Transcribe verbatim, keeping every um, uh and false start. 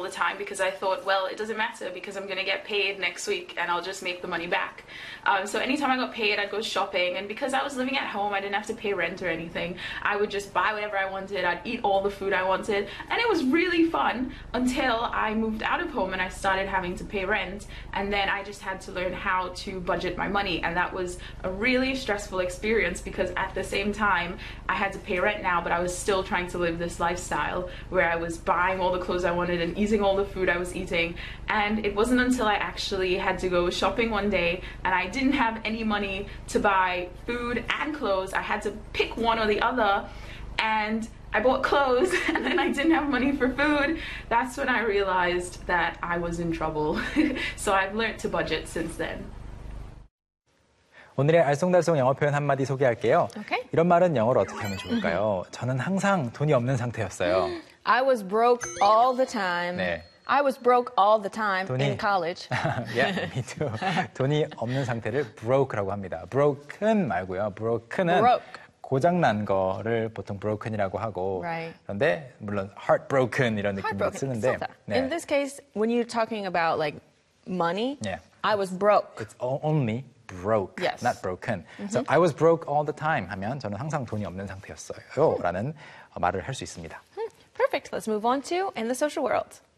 the time because I thought, well, it doesn't matter because I'm going to get paid next week and I'll just make the money back. Um, so anytime I got paid, I'd go shopping, and because I was living at home, I didn't have to pay rent or anything. I would just buy whatever I wanted. I'd eat all the food I wanted, and it was really fun until I moved out of home and I started having to pay rent, and then I just had to learn how to budget my money, and that was a really stressful experience because at the same time I had to pay rent now, but I was still trying to live this lifestyle where I was buying all the clothes I wanted and eating all the food I was eating. And it wasn't until I actually had to go shopping one day and I didn't have any money to buy food and clothes. I had to pick one or the other, and I bought clothes and then I didn't have money for food. That's when I realized that I was in trouble. So I've learned to budget since then. 오늘의 알쏭달쏭 영어 표현 한마디 소개할게요. Okay. 이런 말은 영어로 어떻게 하면 좋을까요? 저는 항상 돈이 없는 상태였어요. I was broke all the time. 네. I was broke all the time 돈이, in college. yeah, me too. 돈이 없는 상태를 broke라고 합니다. broken 말고요. broken은 broke. 고장난 거를 보통 broken이라고 하고 Right. 그런데 물론 heartbroken 이런 느낌으로 쓰는데 네. In this case, when you're talking about like money, yeah. I was broke. It's only broke, yes. not broken. Mm-hmm. So I was broke all the time 하면 저는 항상 돈이 없는 상태였어요 라는 말을 할 수 있습니다. Perfect. Let's move on to In the Social World.